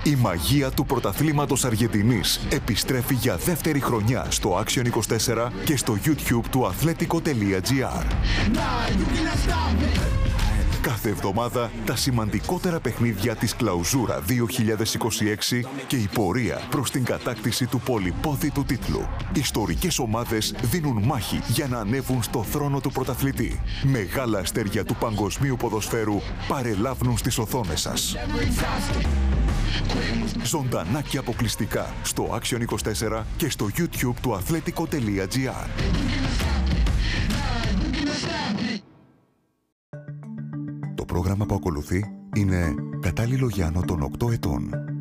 Η μαγεία του πρωταθλήματος Αργεντινής επιστρέφει για δεύτερη χρονιά στο Action 24 και στο YouTube του Athletico.gr. Κάθε εβδομάδα τα σημαντικότερα παιχνίδια της Κλαουζούρα 2026 και η πορεία προς την κατάκτηση του πολυπόθητου τίτλου. Ιστορικές ομάδες δίνουν μάχη για να ανέβουν στο θρόνο του πρωταθλητή. Μεγάλα αστέρια του παγκοσμίου ποδοσφαίρου παρελάβουν στις οθόνες σας. Ζωντανά και αποκλειστικά στο Action 24 και στο YouTube του Athletico.gr. Το πρόγραμμα που ακολουθεί είναι κατάλληλο για άνω των 8 ετών.